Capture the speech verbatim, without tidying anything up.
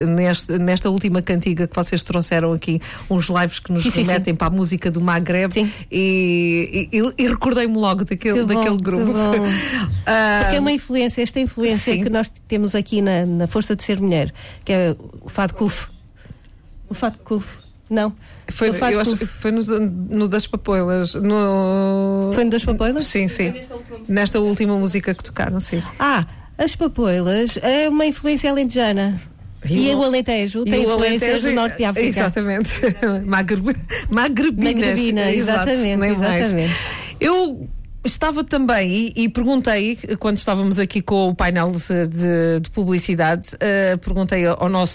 neste, nesta última cantiga que vocês trouxeram aqui, uns lives que nos sim, remetem sim. para a música do Maghreb, Sim. e, e, e recordei-me logo daquele, Que bom, daquele grupo. que bom. Ah, Porque é uma influência, esta influência sim. que nós temos aqui na, na Força de Ser Mulher, que é o Fado Cuf. O Fado Cuf. Não. Foi, o Fado eu acho, Cuf. foi no, no das Papoilas. No... Foi no das Papoilas? Sim, sim. Nesta última música que tocaram, sim. Ah, as Papoilas é uma influência alentejana. E, e o Alentejo tem influências do Norte de África. Exatamente. Maghreb, Maghrebinas. Magrebina, exatamente. Exato, exatamente. Eu estava também, e, e perguntei, quando estávamos aqui com o painel de, de, de publicidade, uh, perguntei ao nosso